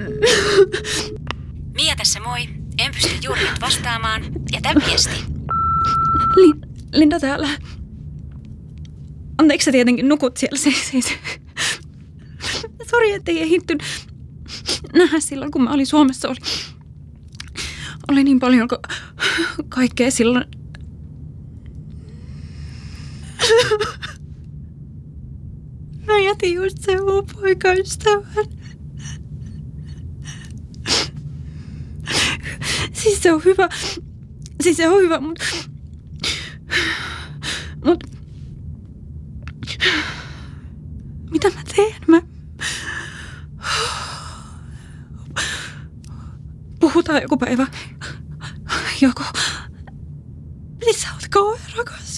Mia tässä moi. En pysty juuri nyt vastaamaan. Jätä viesti. Linda täällä. Anteeksi sä tietenkin nukut siellä siis. Sori, ettei ehditty nähdä silloin, kun mä olin Suomessa. Oli niin paljon kaikkea silloin. Mä jätin just sen mun poikaystävän. Siis se on hyvä, mut mitä mä teen? Puhutaan joku päivä. Joko. Siis sä oot kauhean rakas.